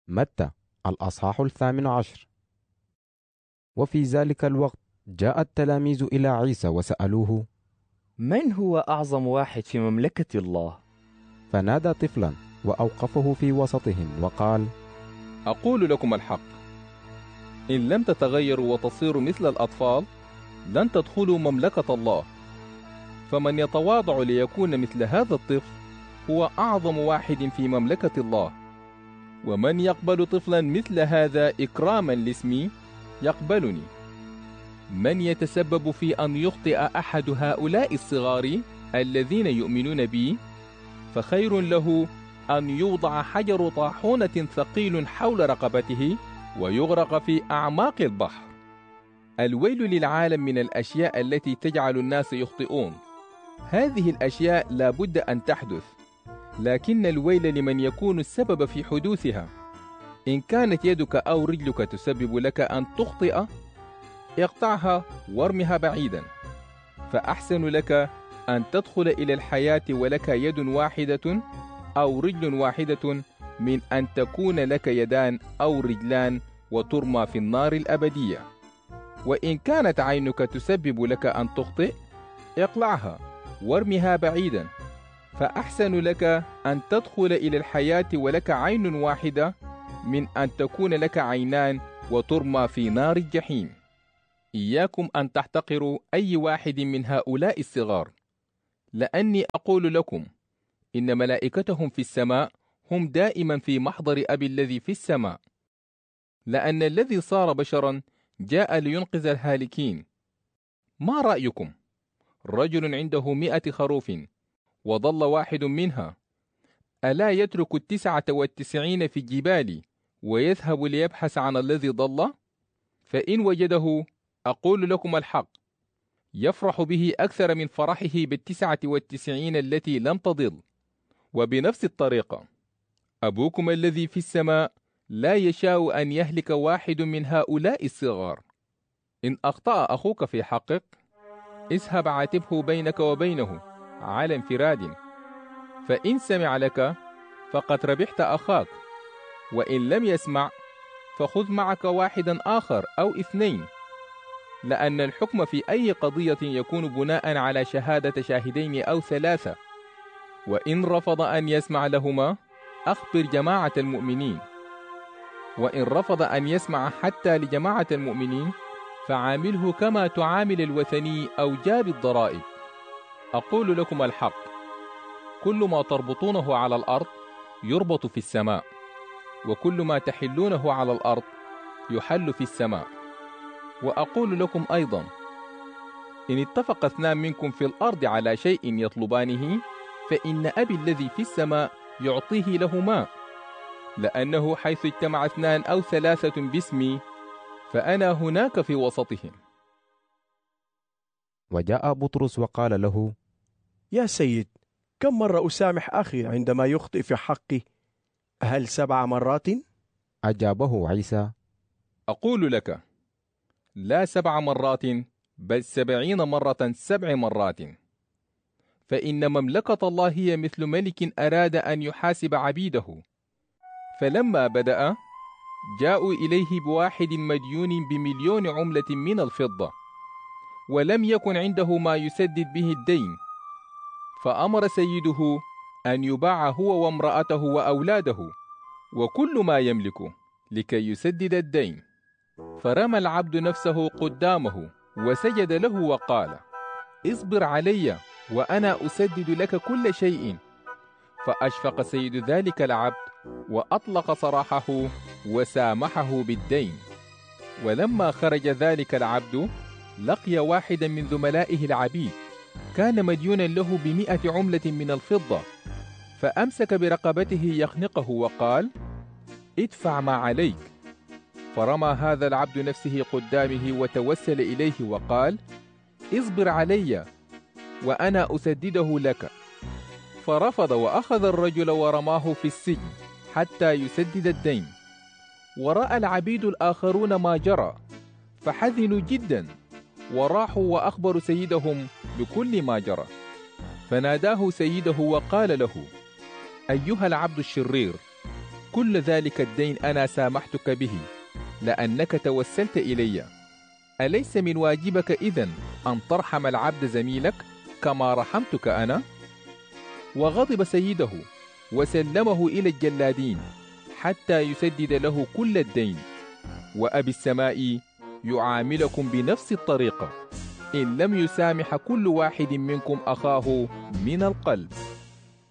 متى الأصحاح 18. وفي ذلك الوقت جاء التلاميذ إلى عيسى وسألوه: من هو أعظم واحد في مملكة الله؟ فنادى طفلا وأوقفه في وسطهم وقال: أقول لكم الحق، إن لم تتغيروا وتصيروا مثل الأطفال لن تدخلوا مملكة الله. فمن يتواضع ليكون مثل هذا الطفل هو أعظم واحد في مملكة الله. ومن يقبل طفلا مثل هذا إكراما لاسمي يقبلني. من يتسبب في أن يخطئ أحد هؤلاء الصغار الذين يؤمنون بي فخير له أن يوضع حجر طاحونة ثقيل حول رقبته ويغرق في أعماق البحر. الويل للعالم من الأشياء التي تجعل الناس يخطئون. هذه الأشياء لا بد أن تحدث، لكن الويل لمن يكون السبب في حدوثها. إن كانت يدك أو رجلك تسبب لك أن تخطئ اقطعها وارمها بعيدا، فأحسن لك أن تدخل إلى الحياة ولك يد واحدة أو رجل واحدة من أن تكون لك يدان أو رجلان وترمى في النار الأبدية. وإن كانت عينك تسبب لك أن تخطئ اقلعها وارمها بعيدا، فأحسن لك أن تدخل إلى الحياة ولك عين واحدة من أن تكون لك عينان وترمى في نار الجحيم. إياكم أن تحتقروا أي واحد من هؤلاء الصغار، لأني أقول لكم إن ملائكتهم في السماء هم دائما في محضر أبي الذي في السماء. لأن الذي صار بشرا جاء لينقذ الهالكين. ما رأيكم؟ رجل عنده 100 خروف وضل واحد منها، ألا يترك 99 في الجبال ويذهب ليبحث عن الذي ضل؟ فإن وجده أقول لكم الحق، يفرح به أكثر من فرحه ب99 التي لم تضل. وبنفس الطريقة أبوكم الذي في السماء لا يشاء أن يهلك واحد من هؤلاء الصغار. إن أخطأ أخوك في حقك اذهب عاتبه بينك وبينه على انفراد، فإن سمع لك فقد ربحت أخاك، وإن لم يسمع فخذ معك واحدا آخر أو 2، لأن الحكم في أي قضية يكون بناء على شهادة شاهدين أو 3. وإن رفض أن يسمع لهما أخبر جماعة المؤمنين، وإن رفض أن يسمع حتى لجماعة المؤمنين فعامله كما تعامل الوثني أو جاب الضرائب. أقول لكم الحق، كل ما تربطونه على الأرض يربط في السماء، وكل ما تحلونه على الأرض يحل في السماء. وأقول لكم أيضا، إن اتفق 2 منكم في الأرض على شيء يطلبانه فإن أبي الذي في السماء يعطيه لهما، لأنه حيث اجتمع 2 أو 3 باسمي فأنا هناك في وسطهم. وجاء بطرس وقال له: يا سيد، كم مرة أسامح أخي عندما يخطئ في حقي؟ هل 7 مرات؟ أجابه عيسى: أقول لك، لا 7 مرات، بل 70 مرة 7 مرات. فإن مملكة الله هي مثل ملك أراد أن يحاسب عبيده، فلما بدأ جاءوا إليه بواحد مديون ب1,000,000 عملة من الفضة، ولم يكن عنده ما يسدد به الدين، فأمر سيده أن يباع هو وامرأته وأولاده وكل ما يملكه لكي يسدد الدين. فرمى العبد نفسه قدامه وسجد له وقال: اصبر علي وأنا أسدد لك كل شيء. فأشفق سيد ذلك العبد وأطلق سراحه وسامحه بالدين. ولما خرج ذلك العبد لقي واحدا من زملائه العبيد كان مديونا له ب100 عملة من الفضة، فأمسك برقبته يخنقه وقال: ادفع ما عليك. فرمى هذا العبد نفسه قدامه وتوسل إليه وقال: اصبر علي وأنا أسدده لك. فرفض وأخذ الرجل ورماه في السجن حتى يسدد الدين. ورأى العبيد الآخرون ما جرى فحزنوا جدا، وراحوا وأخبروا سيدهم بكل ما جرى. فناداه سيده وقال له: أيها العبد الشرير، كل ذلك الدين أنا سامحتك به لأنك توسلت إلي. أليس من واجبك إذن أن ترحم العبد زميلك كما رحمتك أنا؟ وغضب سيده وسلمه إلى الجلادين حتى يسدد له كل الدين. وأبي السماء يعاملكم بنفس الطريقة إن لم يسامح كل واحد منكم أخاه من القلب.